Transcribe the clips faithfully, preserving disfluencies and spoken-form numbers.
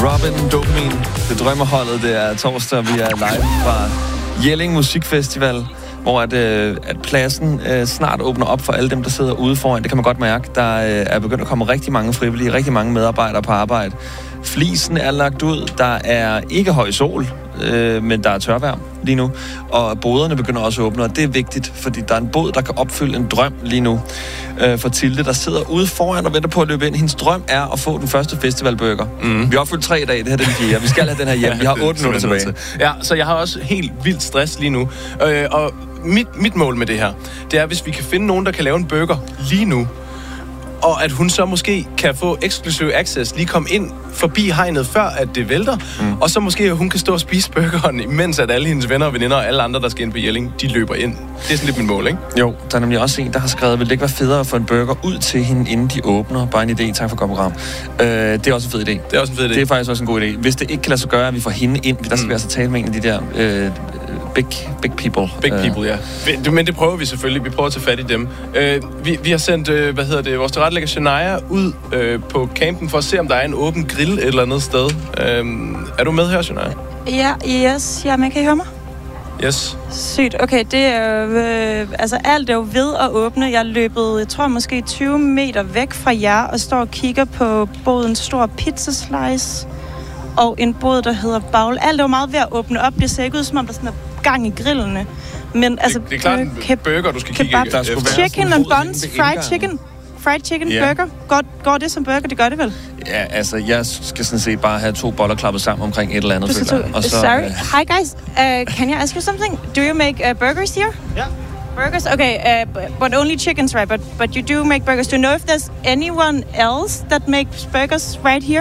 Robin Dopamin. Det drømmeholdet, det er torsdag, vi er live fra Jelling Musikfestival, hvor at, øh, at pladsen øh, snart åbner op for alle dem, der sidder ude foran. Det kan man godt mærke. Der øh, er begyndt at komme rigtig mange frivillige, rigtig mange medarbejdere på arbejde. Flisen er lagt ud. Der er ikke høj sol, øh, men der er tørvejr lige nu. Og boderne begynder også at åbne, og det er vigtigt, fordi der er en bod, der kan opfylde en drøm lige nu øh, for Tilde, der sidder ude foran og venter på at løbe ind. Hendes drøm er at få den første festivalburger. Mm. Vi har opfyldt tre dage, det her er den fjerde. Vi skal have den her hjem. Vi har otte minutter tilbage. Ja, så jeg har også helt vildt stress lige nu. Øh, og mit, mit mål med det her, det er, hvis vi kan finde nogen, der kan lave en burger lige nu, og at hun så måske kan få eksklusiv access, lige komme ind forbi hegnet, før at det vælter, mm. og så måske hun kan stå og spise burgeren, imens at alle hendes venner og veninder og alle andre, der skal ind på Jelling, de løber ind. Det er sådan lidt mit mål, ikke? Jo, der er nemlig også en, der har skrevet, vil det ikke være federe at få en burger ud til hende, inden de åbner? Bare en idé, tak for godt program. Øh, det er også en fed idé. Det er også en fed idé. Det er faktisk også en god idé. Hvis det ikke kan lade sig gøre, at vi får hende ind, der skal mm. vi altså tale med en af de der øh, big, big people. Big people, ja. Men det prøver vi selvfølgelig. Vi prøver at tage fat i dem. Øh, vi, vi har sendt, øh, hvad hedder det, vores tilrettelægger Shania ud øh, på campen for at se, om der er en åben grill et eller andet sted. Øh, er du med her, Shania? Ja, yes. Ja, men kan I høre mig? Yes. Sygt. Okay, det er øh, altså alt er jo ved at åbne. Jeg er løbet, jeg tror måske tyve meter væk fra jer og står og kigger på både en stor pizzaslice og en bod, der hedder Baul. Alt er jo meget ved at åbne op. Det ser ikke ud, som om der sådan er gang i grillene. Men altså, det, det er klart en keb- burger, du skal kebab, kigge efter. Chicken and buns, fried chicken. Fried chicken, yeah. Burger. Går, går det som burger? Det gør det vel? Ja, altså, jeg skal sådan set bare have to boller klappet sammen omkring et eller andet. Så, og så, sorry. Uh... Hi, guys. Uh, can I ask you something? Do you make uh, burgers here? Yeah. Burgers? Okay, uh, but only chickens, right? But but you do make burgers. Do you know if there's anyone else that makes burgers right here?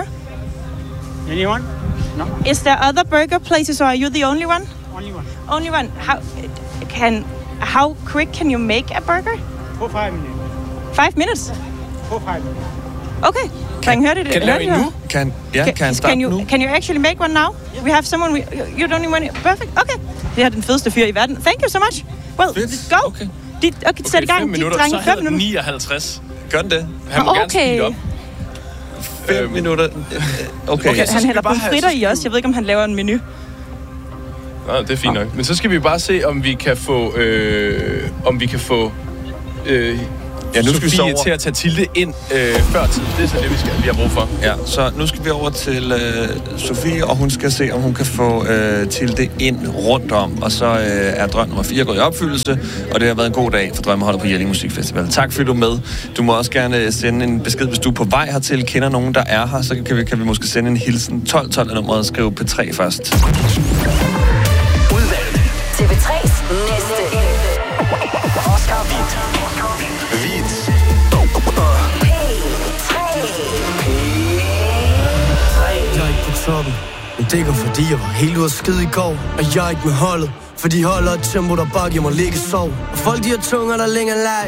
Anyone? No. Is there other burger places, or are you the only one? Only one. Only one. How can how quick can you make a burger? For five minutes. Five minutes? For five minutes. Okay. Kan you hear it? Kan du lave en nu? Kan, ja, can, kan starte can you, nu? Can you actually make one now? Yeah. We have someone, we, you don't even want it. Perfect, okay. Det er den fedeste fyr i verden. Thank you so much. Well, Fedt. go. Okay. De, okay, sæt i gang. fem minutter, drenge, så hedder den nioghalvtreds. Gør den det? Han må okay. gerne speede op. Fem øhm. minutter. Okay. okay han hælder pomfritter i os. Jeg ved ikke, om han laver en menu. Nå, det er fint nok. Men så skal vi bare se, om vi kan få... Øh, om vi kan få... Øh, ja, nu skal vi så til at tage Tilde ind øh, før tid. Det er så det, vi, skal, vi har brug for. Ja, så nu skal vi over til øh, Sofie, og hun skal se, om hun kan få øh, Tilde ind rundt om. Og så øh, er drøm nummer fire gået i opfyldelse, og det har været en god dag for Drømmeholdet på Jelling Musikfestival. Tak fordi du er med. Du må også gerne sende en besked, hvis du er på vej hertil, kender nogen, der er her, så kan vi, kan vi måske sende en hilsen. tolv tolv er nummeret, skrive P tre først. Udvalgt. T V tre's næste. Oscar Hvidt. Hvidt. Jeg er ikke på toppen, men det går fordi jeg var helt ude af skid i går. Og jeg er ikke med holdet, for de holder et tempo, der bare giver mig ligge sov. Og folk de har tunger, der længere leg.